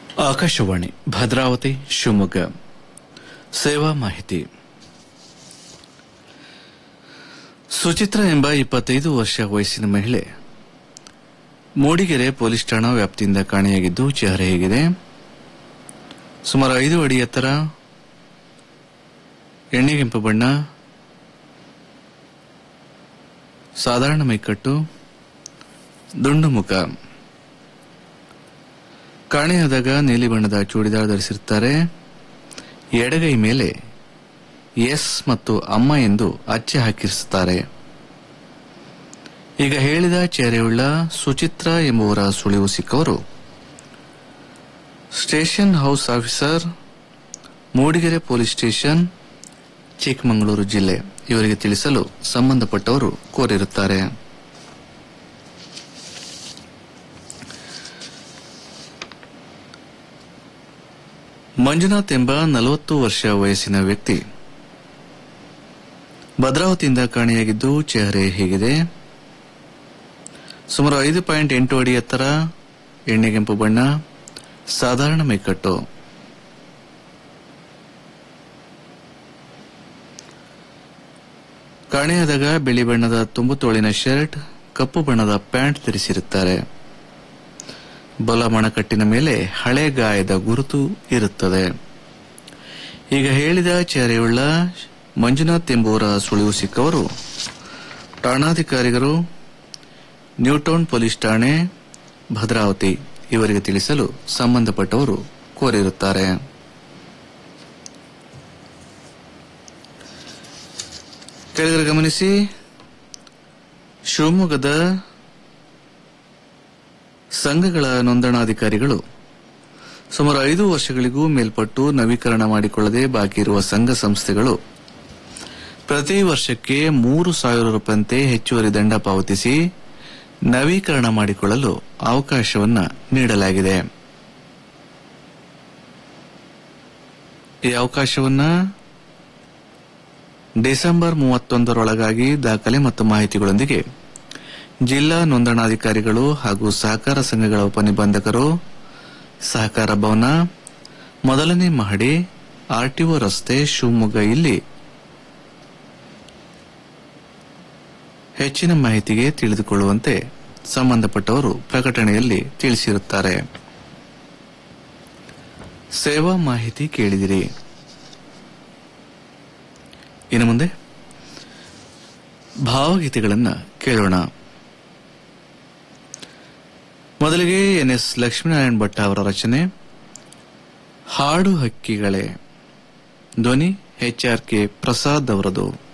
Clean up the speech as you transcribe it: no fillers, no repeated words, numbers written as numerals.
ಆಕಾಶವಾಣಿ ಭದ್ರಾವತಿ ಶಿವಮೊಗ್ಗ ಸೇವಾ ಮಾಹಿತಿ. ಸುಚಿತ್ರ ಎಂಬ 25 ವರ್ಷ ವಯಸ್ಸಿನ ಮಹಿಳೆ ಮೂಡಿಗೆರೆ ಪೊಲೀಸ್ ಠಾಣಾ ವ್ಯಾಪ್ತಿಯಿಂದ ಕಾಣೆಯಾಗಿದ್ದು, ಚೆಹರೆ ಹೇಗಿದೆ: ಸುಮಾರು 5 ಅಡಿ ಎತ್ತರ, ಎಣ್ಣೆಗೆಂಪು ಬಣ್ಣ, ಸಾಧಾರಣ ಮೈಕಟ್ಟು, ದುಂಡು ಮುಖ. ಕಾಣೆಯಾದಾಗ ನೀಲಿ ಬಣ್ಣದ ಚೂಡಿದಾರ್ ಧರಿಸಿರುತ್ತಾರೆ. ಎಡಗೈ ಮೇಲೆ ಎಸ್ ಮತ್ತು ಅಮ್ಮ ಎಂದು ಅಚ್ಚೆ ಹಾಕಿರುತ್ತಾರೆ. ಈಗ ಹೇಳಿದ ಚೆಹರೆಯುಳ್ಳ ಸುಚಿತ್ರ ಎಂಬುವರ ಸುಳಿವು ಸಿಕ್ಕವರು station house officer, Mudigere police station, Chikkamagaluru ಜಿಲ್ಲೆ ಇವರಿಗೆ ತಿಳಿಸಲು ಸಂಬಂಧಪಟ್ಟವರು ಕೋರಿರುತ್ತಾರೆ. ಮಂಜುನಾಥ್ ಎಂಬ 40 ವರ್ಷ ವಯಸ್ಸಿನ ವ್ಯಕ್ತಿ ಭದ್ರಾವತಿಯಿಂದ ಕಾಣೆಯಾಗಿದ್ದು, ಚೆಹರೆ ಹೇಗಿದೆ: ಸುಮಾರು 5.8 ಅಡಿ ಎತ್ತರ, ಎಣ್ಣೆಗೆಂಪು ಬಣ್ಣ, ಸಾಧಾರಣ ಮೈಕಟ್ಟು. ಕಾಣೆಯಾದಾಗ ಬಿಳಿ ಬಣ್ಣದ ತುಂಬು ತೋಳಿನ ಶರ್ಟ್, ಕಪ್ಪು ಬಣ್ಣದ ಪ್ಯಾಂಟ್ ಧರಿಸಿರುತ್ತಾರೆ. ಬಲ ಮಣಕಟ್ಟಿನ ಮೇಲೆ ಹಳೆ ಗಾಯದ ಗುರುತು ಇರುತ್ತದೆ. ಈಗ ಹೇಳಿದ ಚೆಹರೆಯುಳ್ಳ ಮಂಜುನಾಥ್ ಎಂಬುವರ ಸುಳಿವು ಸಿಕ್ಕವರು ಠಾಣಾಧಿಕಾರಿಗಳು, ನ್ಯೂಟೌನ್ ಪೊಲೀಸ್ ಠಾಣೆ, ಭದ್ರಾವತಿ ಇವರಿಗೆ ತಿಳಿಸಲು ಸಂಬಂಧಪಟ್ಟವರು ಕೋರಿರುತ್ತಾರೆ. ಕೆಳಗಡೆ ಗಮನಿಸಿ, ಶಿವಮೊಗ್ಗದ ಸಂಘಗಳ ನೋಂದಣಾಧಿಕಾರಿಗಳು ಸುಮಾರು 5 ವರ್ಷಗಳಿಗೂ ಮೇಲ್ಪಟ್ಟು ನವೀಕರಣ ಮಾಡಿಕೊಳ್ಳದೆ ಬಾಕಿ ಇರುವ ಸಂಘ ಸಂಸ್ಥೆಗಳು ಪ್ರತಿ ವರ್ಷಕ್ಕೆ 3,000 ರೂಪಾಯಿಯಂತೆ ಹೆಚ್ಚುವರಿ ದಂಡ ಪಾವತಿಸಿ ನವೀಕರಣ ಮಾಡಿಕೊಳ್ಳಲು ಅವಕಾಶವನ್ನು ನೀಡಲಾಗಿದೆ. ಈ ಅವಕಾಶವನ್ನು ಡಿಸೆಂಬರ್ 31ರೊಳಗಾಗಿ ದಾಖಲೆ ಮತ್ತು ಮಾಹಿತಿಗಳೊಂದಿಗೆ ಜಿಲ್ಲಾ ನೋಂದಣಾಧಿಕಾರಿಗಳು ಹಾಗೂ ಸಹಕಾರ ಸಂಘಗಳ ಉಪನಿಬಂಧಕರು, ಸಹಕಾರ ಭವನ, 1ನೇ ಮಹಡಿ, ಆರ್ಟಿಒ ರಸ್ತೆ, ಶಿವಮೊಗ್ಗ ಇಲ್ಲಿ ಹೆಚ್ಚಿನ ಮಾಹಿತಿಗೆ ತಿಳಿದುಕೊಳ್ಳುವಂತೆ ಸಂಬಂಧಪಟ್ಟವರು ಪ್ರಕಟಣೆಯಲ್ಲಿ ತಿಳಿಸಿರುತ್ತಾರೆ. ಸೇವಾ ಮಾಹಿತಿ ಕೇಳಿದಿರಿ. ಇನ್ನು ಮುಂದೆ ಭಾವಗೀತೆಗಳನ್ನು ಕೇಳೋಣ. ಮೊದಲಿಗೆ ಎನ್.ಎಸ್. ಲಕ್ಷ್ಮೀನಾರಾಯಣ ಭಟ್ಟ ಅವರ ರಚನೆ ಹಾಡು ಹಕ್ಕಿಗಳೇ, ಧ್ವನಿ ಎಚ್.ಆರ್.ಕೆ. ಪ್ರಸಾದ್ ಅವರದು.